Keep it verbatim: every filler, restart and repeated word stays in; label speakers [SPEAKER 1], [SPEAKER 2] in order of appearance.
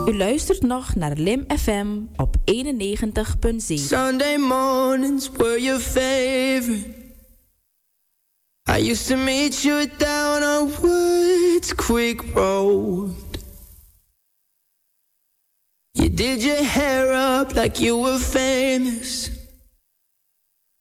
[SPEAKER 1] U luistert nog naar Lim F M op eenennegentig punt zeven.
[SPEAKER 2] Sunday mornings were your favorite. I used to meet you down on Woods Creek Road. You did your hair up like you were famous.